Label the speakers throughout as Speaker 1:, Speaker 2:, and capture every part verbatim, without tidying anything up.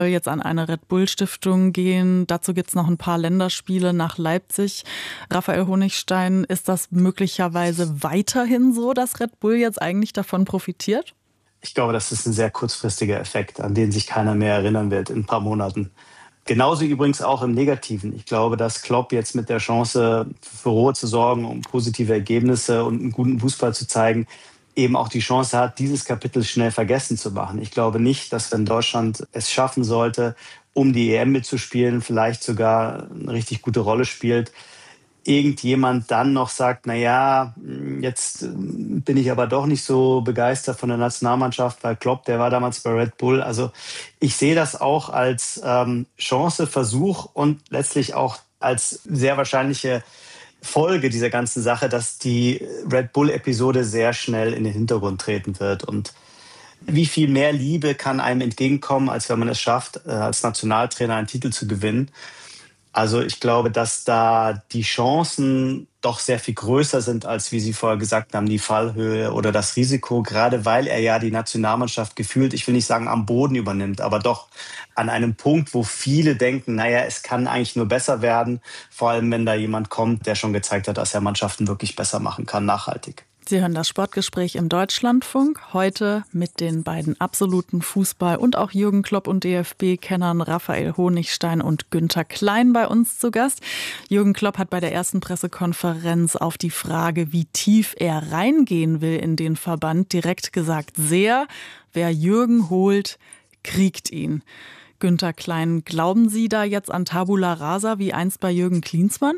Speaker 1: jetzt an eine Red Bull Stiftung gehen. Dazu gibt es noch ein paar Länderspiele nach Leipzig. Raphael Honigstein, ist das möglicherweise weiterhin so, dass Red Bull jetzt eigentlich davon profitiert?
Speaker 2: Ich glaube, das ist ein sehr kurzfristiger Effekt, an den sich keiner mehr erinnern wird in ein paar Monaten. Genauso übrigens auch im Negativen. Ich glaube, dass Klopp jetzt mit der Chance, für Ruhe zu sorgen, um positive Ergebnisse und einen guten Fußball zu zeigen, eben auch die Chance hat, dieses Kapitel schnell vergessen zu machen. Ich glaube nicht, dass wenn Deutschland es schaffen sollte, um die E M mitzuspielen, vielleicht sogar eine richtig gute Rolle spielt, irgendjemand dann noch sagt, na ja, jetzt bin ich aber doch nicht so begeistert von der Nationalmannschaft, weil Klopp, der war damals bei Red Bull. Also ich sehe das auch als ähm, Chance, Versuch und letztlich auch als sehr wahrscheinliche Folge dieser ganzen Sache, dass die Red Bull-Episode sehr schnell in den Hintergrund treten wird. Und wie viel mehr Liebe kann einem entgegenkommen, als wenn man es schafft, als Nationaltrainer einen Titel zu gewinnen? Also ich glaube, dass da die Chancen doch sehr viel größer sind, als, wie Sie vorher gesagt haben, die Fallhöhe oder das Risiko, gerade weil er ja die Nationalmannschaft gefühlt, ich will nicht sagen am Boden übernimmt, aber doch an einem Punkt, wo viele denken, naja, es kann eigentlich nur besser werden, vor allem wenn da jemand kommt, der schon gezeigt hat, dass er Mannschaften wirklich besser machen kann, nachhaltig.
Speaker 1: Sie hören das Sportgespräch im Deutschlandfunk, heute mit den beiden absoluten Fußball- und auch Jürgen Klopp und D F B-Kennern Raphael Honigstein und Günther Klein bei uns zu Gast. Jürgen Klopp hat bei der ersten Pressekonferenz auf die Frage, wie tief er reingehen will in den Verband, direkt gesagt, sehr. Wer Jürgen holt, kriegt ihn. Günther Klein, glauben Sie da jetzt an Tabula Rasa wie einst bei Jürgen Klinsmann?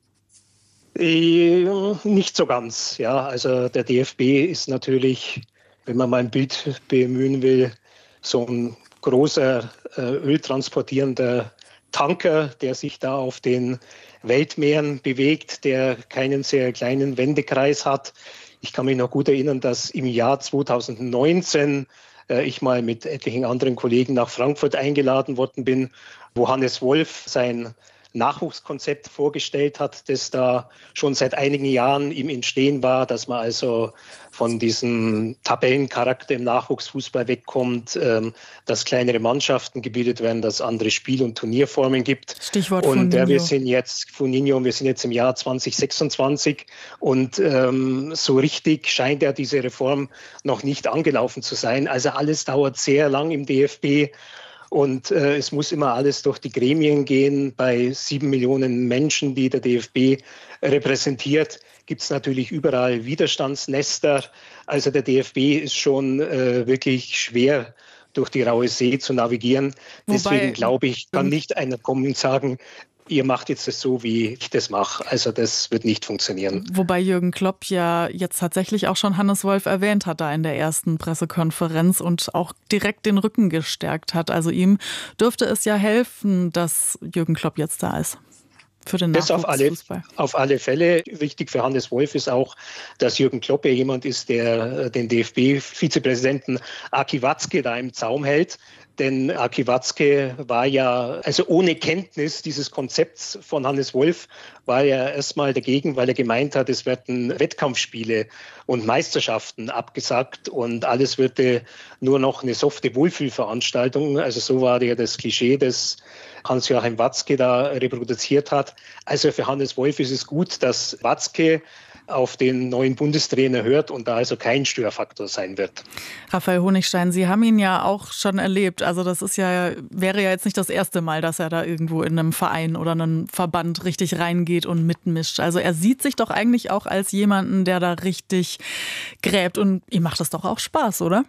Speaker 3: Nicht so ganz. Ja, also der D F B ist natürlich, wenn man mal ein Bild bemühen will, so ein großer äh, öltransportierender Tanker, der sich da auf den Weltmeeren bewegt, der keinen sehr kleinen Wendekreis hat. Ich kann mich noch gut erinnern, dass im Jahr zweitausendneunzehn äh, ich mal mit etlichen anderen Kollegen nach Frankfurt eingeladen worden bin, wo Hannes Wolf sein Nachwuchskonzept vorgestellt hat, das da schon seit einigen Jahren im Entstehen war, dass man also von diesem Tabellencharakter im Nachwuchsfußball wegkommt, ähm, dass kleinere Mannschaften gebildet werden, dass andere Spiel- und Turnierformen gibt.
Speaker 1: Stichwort
Speaker 3: und äh,
Speaker 1: Funinho.
Speaker 3: wir sind jetzt Funinho und wir sind jetzt im Jahr zwanzig sechsundzwanzig und ähm, so richtig scheint ja diese Reform noch nicht angelaufen zu sein. Also alles dauert sehr lang im D F B. Und äh, es muss immer alles durch die Gremien gehen. Bei sieben Millionen Menschen, die der D F B repräsentiert, gibt es natürlich überall Widerstandsnester. Also der D F B ist schon äh, wirklich schwer durch die raue See zu navigieren.
Speaker 1: Wobei,
Speaker 3: Deswegen glaube ich, kann nicht einer kommen und sagen, ihr macht jetzt das so, wie ich das mache. Also das wird nicht funktionieren.
Speaker 1: Wobei Jürgen Klopp ja jetzt tatsächlich auch schon Hannes Wolf erwähnt hat da in der ersten Pressekonferenz und auch direkt den Rücken gestärkt hat. Also ihm dürfte es ja helfen, dass Jürgen Klopp jetzt da ist. Für den
Speaker 3: Das auf alle,
Speaker 1: Nachwuchsfußball.
Speaker 3: auf alle Fälle. Wichtig für Hannes Wolf ist auch, dass Jürgen Klopp ja jemand ist, der den D F B-Vizepräsidenten Aki Watzke da im Zaum hält. Denn Aki Watzke war ja, also ohne Kenntnis dieses Konzepts von Hannes Wolf, war er erstmal dagegen, weil er gemeint hat, es werden Wettkampfspiele und Meisterschaften abgesagt und alles würde nur noch eine softe Wohlfühlveranstaltung. Also so war ja das Klischee, das Hans-Joachim Watzke da reproduziert hat. Also für Hannes Wolf ist es gut, dass Watzke auf den neuen Bundestrainer hört und da also kein Störfaktor sein wird.
Speaker 1: Raphael Honigstein, Sie haben ihn ja auch schon erlebt. Also das ist ja, wäre ja jetzt nicht das erste Mal, dass er da irgendwo in einem Verein oder einem Verband richtig reingeht und mitmischt. Also er sieht sich doch eigentlich auch als jemanden, der da richtig gräbt. Und ihm macht das doch auch Spaß, oder?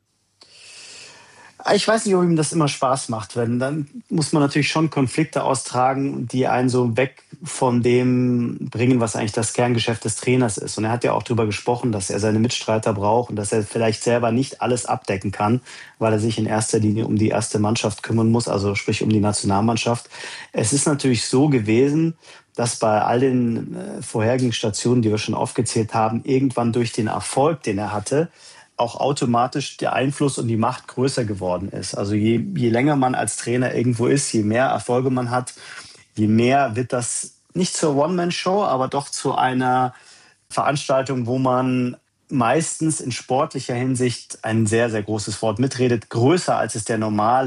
Speaker 2: Ich weiß nicht, ob ihm das immer Spaß macht, wenn dann muss man natürlich schon Konflikte austragen, die einen so weg von dem bringen, was eigentlich das Kerngeschäft des Trainers ist. Und er hat ja auch darüber gesprochen, dass er seine Mitstreiter braucht und dass er vielleicht selber nicht alles abdecken kann, weil er sich in erster Linie um die erste Mannschaft kümmern muss, also sprich um die Nationalmannschaft. Es ist natürlich so gewesen, dass bei all den äh, vorherigen Stationen, die wir schon aufgezählt haben, irgendwann durch den Erfolg, den er hatte, auch automatisch der Einfluss und die Macht größer geworden ist. Also je, je länger man als Trainer irgendwo ist, je mehr Erfolge man hat, je mehr wird das nicht zur One-Man-Show, aber doch zu einer Veranstaltung, wo man meistens in sportlicher Hinsicht ein sehr, sehr großes Wort mitredet, größer als es der normale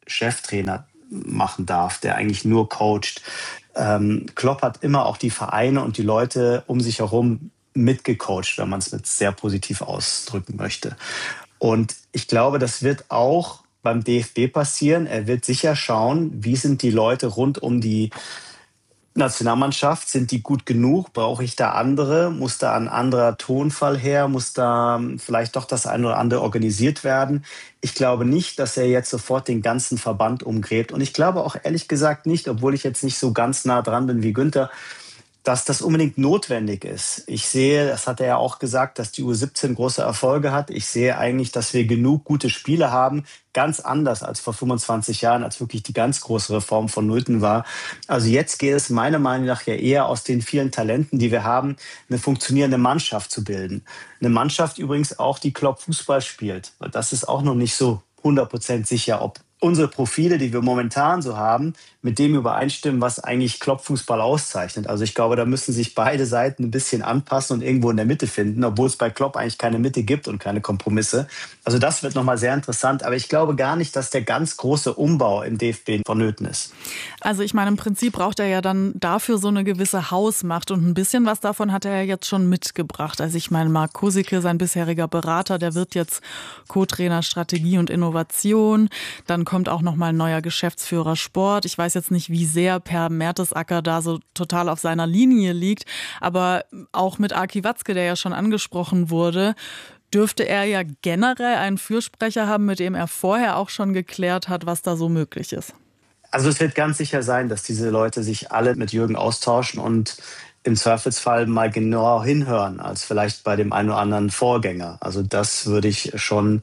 Speaker 2: Cheftrainer machen darf, der eigentlich nur coacht. Ähm, Klopp hat immer auch die Vereine und die Leute um sich herum mitgecoacht, wenn man es jetzt sehr positiv ausdrücken möchte. Und ich glaube, das wird auch beim D F B passieren. Er wird sicher schauen, wie sind die Leute rund um die Nationalmannschaft, sind die gut genug? Brauche ich da andere? Muss da ein anderer Tonfall her? Muss da vielleicht doch das eine oder andere organisiert werden? Ich glaube nicht, dass er jetzt sofort den ganzen Verband umgräbt. Und ich glaube auch ehrlich gesagt nicht, obwohl ich jetzt nicht so ganz nah dran bin wie Günther, dass das unbedingt notwendig ist. Ich sehe, das hat er ja auch gesagt, dass die U siebzehn große Erfolge hat. Ich sehe eigentlich, dass wir genug gute Spiele haben, ganz anders als vor fünfundzwanzig Jahren, als wirklich die ganz große Reform vonnöten war. Also jetzt geht es meiner Meinung nach ja eher aus den vielen Talenten, die wir haben, eine funktionierende Mannschaft zu bilden. Eine Mannschaft übrigens auch, die Klopp Fußball spielt. Das ist auch noch nicht so hundert Prozent sicher, ob unsere Profile, die wir momentan so haben, mit dem übereinstimmen, was eigentlich Klopp-Fußball auszeichnet. Also ich glaube, da müssen sich beide Seiten ein bisschen anpassen und irgendwo in der Mitte finden, obwohl es bei Klopp eigentlich keine Mitte gibt und keine Kompromisse. Also das wird nochmal sehr interessant. Aber ich glaube gar nicht, dass der ganz große Umbau im D F B vonnöten ist.
Speaker 1: Also ich meine, im Prinzip braucht er ja dann dafür so eine gewisse Hausmacht. Und ein bisschen was davon hat er ja jetzt schon mitgebracht. Also ich meine, Marc Kosicke, sein bisheriger Berater, der wird jetzt Co-Trainer Strategie und Innovation. Dann kommt auch nochmal ein neuer Geschäftsführer Sport. Ich weiß jetzt nicht, wie sehr Per Mertesacker da so total auf seiner Linie liegt, aber auch mit Aki Watzke, der ja schon angesprochen wurde, dürfte er ja generell einen Fürsprecher haben, mit dem er vorher auch schon geklärt hat, was da so möglich ist.
Speaker 2: Also es wird ganz sicher sein, dass diese Leute sich alle mit Jürgen austauschen und im Zweifelsfall mal genauer hinhören als vielleicht bei dem einen oder anderen Vorgänger. Also das würde ich schon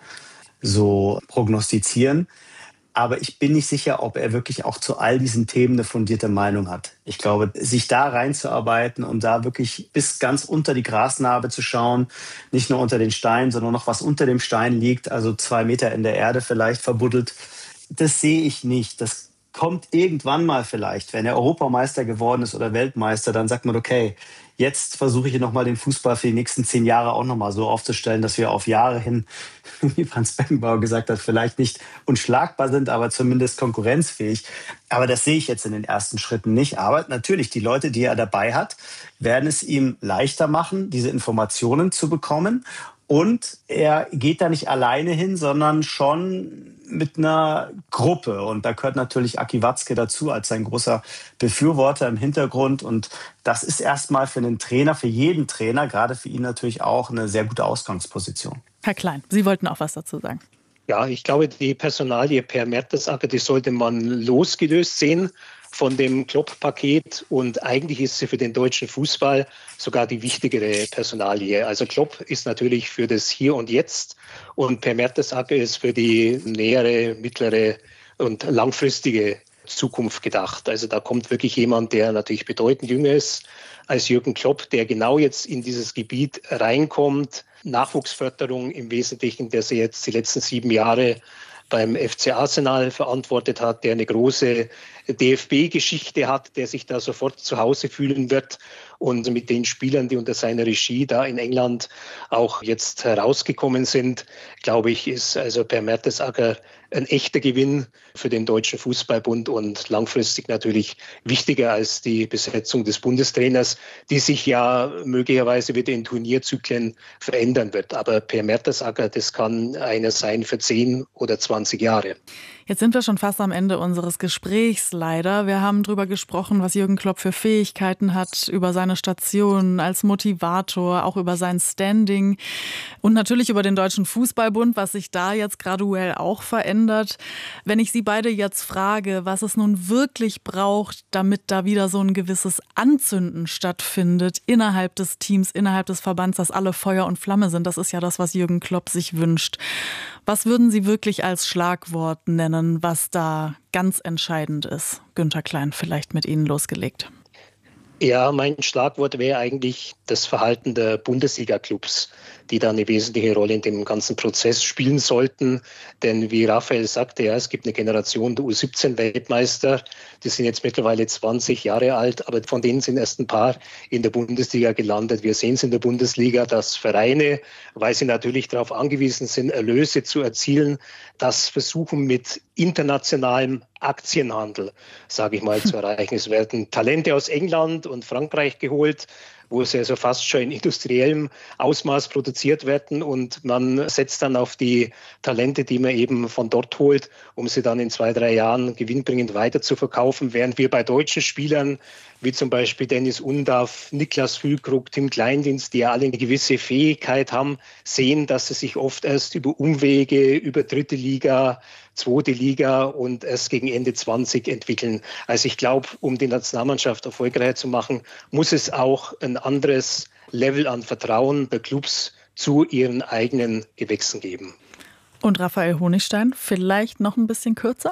Speaker 2: so prognostizieren. Aber ich bin nicht sicher, ob er wirklich auch zu all diesen Themen eine fundierte Meinung hat. Ich glaube, sich da reinzuarbeiten und da wirklich bis ganz unter die Grasnarbe zu schauen, nicht nur unter den Steinen, sondern noch was unter dem Stein liegt, also zwei Meter in der Erde vielleicht verbuddelt, das sehe ich nicht. Das kommt irgendwann mal vielleicht, wenn er Europameister geworden ist oder Weltmeister, dann sagt man, okay, jetzt versuche ich nochmal den Fußball für die nächsten zehn Jahre auch nochmal so aufzustellen, dass wir auf Jahre hin, wie Franz Beckenbauer gesagt hat, vielleicht nicht unschlagbar sind, aber zumindest konkurrenzfähig. Aber das sehe ich jetzt in den ersten Schritten nicht. Aber natürlich, die Leute, die er dabei hat, werden es ihm leichter machen, diese Informationen zu bekommen. Und er geht da nicht alleine hin, sondern schon mit einer Gruppe. Und da gehört natürlich Aki Watzke dazu als sein großer Befürworter im Hintergrund. Und das ist erstmal für einen Trainer, für jeden Trainer, gerade für ihn natürlich auch eine sehr gute Ausgangsposition.
Speaker 1: Herr Klein, Sie wollten auch was dazu sagen.
Speaker 3: Ja, ich glaube, die Personalie Per Mertesacker, die sollte man losgelöst sehen von dem Klopp-Paket. Und eigentlich ist sie für den deutschen Fußball sogar die wichtigere Personalie. Also Klopp ist natürlich für das Hier und Jetzt und Per Mertesacker ist für die nähere, mittlere und langfristige Zukunft gedacht. Also da kommt wirklich jemand, der natürlich bedeutend jünger ist als Jürgen Klopp, der genau jetzt in dieses Gebiet reinkommt. Nachwuchsförderung im Wesentlichen, der sie jetzt die letzten sieben Jahre beim F C Arsenal verantwortet hat, der eine große D F B-Geschichte hat, der sich da sofort zu Hause fühlen wird. Und mit den Spielern, die unter seiner Regie da in England auch jetzt herausgekommen sind, glaube ich, ist also Per Mertesacker ein echter Gewinn für den Deutschen Fußballbund und langfristig natürlich wichtiger als die Besetzung des Bundestrainers, die sich ja möglicherweise wieder in Turnierzyklen verändern wird. Aber Per Mertesacker, das kann einer sein für zehn oder zwanzig Jahre.
Speaker 1: Jetzt sind wir schon fast am Ende unseres Gesprächs, leider. Wir haben darüber gesprochen, was Jürgen Klopp für Fähigkeiten hat, über seine Station als Motivator, auch über sein Standing und natürlich über den Deutschen Fußballbund, was sich da jetzt graduell auch verändert. Wenn ich Sie beide jetzt frage, was es nun wirklich braucht, damit da wieder so ein gewisses Anzünden stattfindet innerhalb des Teams, innerhalb des Verbands, dass alle Feuer und Flamme sind, das ist ja das, was Jürgen Klopp sich wünscht. Was würden Sie wirklich als Schlagwort nennen, was da ganz entscheidend ist? Günther Klein, vielleicht mit Ihnen losgelegt.
Speaker 3: Ja, mein Schlagwort wäre eigentlich das Verhalten der Bundesliga-Clubs. die da eine wesentliche Rolle in dem ganzen Prozess spielen sollten. Denn wie Raphael sagte, ja, es gibt eine Generation der U siebzehn Weltmeister, die sind jetzt mittlerweile zwanzig Jahre alt, aber von denen sind erst ein paar in der Bundesliga gelandet. Wir sehen es in der Bundesliga, dass Vereine, weil sie natürlich darauf angewiesen sind, Erlöse zu erzielen, das versuchen mit internationalem Aktienhandel, sage ich mal, zu erreichen. Es werden Talente aus England und Frankreich geholt, wo sie also fast schon in industriellem Ausmaß produziert werden, und man setzt dann auf die Talente, die man eben von dort holt, um sie dann in zwei, drei Jahren gewinnbringend weiter zu verkaufen, während wir bei deutschen Spielern wie zum Beispiel Dennis Undaff, Niklas Füllkrug, Tim Kleindienst, die ja alle eine gewisse Fähigkeit haben, sehen, dass sie sich oft erst über Umwege, über dritte Liga, zweite Liga und erst gegen Ende zwanzig entwickeln. Also ich glaube, um die Nationalmannschaft erfolgreich zu machen, muss es auch ein anderes Level an Vertrauen der Clubs zu ihren eigenen Gewächsen geben.
Speaker 1: Und Raphael Honigstein, vielleicht noch ein bisschen kürzer?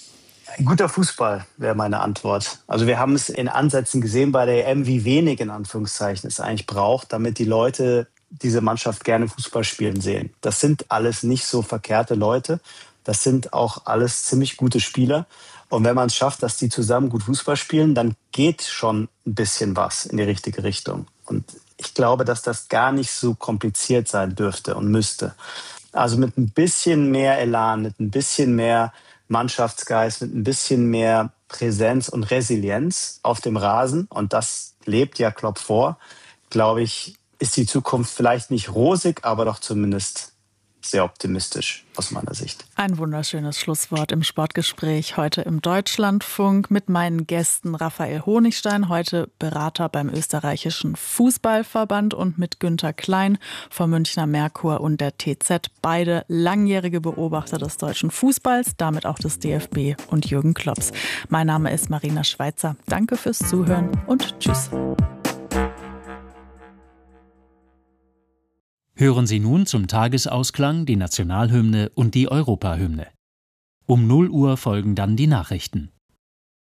Speaker 2: Guter Fußball wäre meine Antwort. Also wir haben es in Ansätzen gesehen bei der E M, wie wenig in Anführungszeichen es eigentlich braucht, damit die Leute diese Mannschaft gerne Fußball spielen sehen. Das sind alles nicht so verkehrte Leute. Das sind auch alles ziemlich gute Spieler. Und wenn man es schafft, dass die zusammen gut Fußball spielen, dann geht schon ein bisschen was in die richtige Richtung. Und ich glaube, dass das gar nicht so kompliziert sein dürfte und müsste. Also mit ein bisschen mehr Elan, mit ein bisschen mehr Mannschaftsgeist, mit ein bisschen mehr Präsenz und Resilienz auf dem Rasen, und das lebt ja Klopp vor, glaube ich, ist die Zukunft vielleicht nicht rosig, aber doch zumindest sehr optimistisch aus meiner Sicht.
Speaker 1: Ein wunderschönes Schlusswort im Sportgespräch heute im Deutschlandfunk mit meinen Gästen Raphael Honigstein, heute Berater beim österreichischen Fußballverband, und mit Günther Klein vom Münchner Merkur und der T Z, beide langjährige Beobachter des deutschen Fußballs, damit auch des D F B und Jürgen Klopps. Mein Name ist Marina Schweizer. Danke fürs Zuhören und tschüss.
Speaker 4: Hören Sie nun zum Tagesausklang die Nationalhymne und die Europahymne. Um null Uhr folgen dann die Nachrichten.